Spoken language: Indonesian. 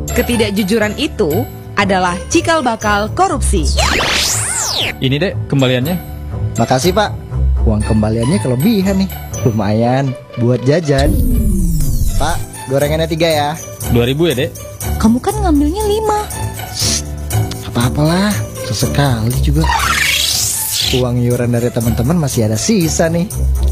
Ketidakjujuran itu adalah cikal bakal korupsi. Ini dek kembaliannya. Makasih Pak, uang kembaliannya kelebihan nih. Lumayan buat jajan. Pak, gorengannya 3 ya. 2.000 ya dek. Kamu kan ngambilnya 5. Apa-apalah, sesekali juga. Uang iuran dari teman-teman masih ada sisa nih.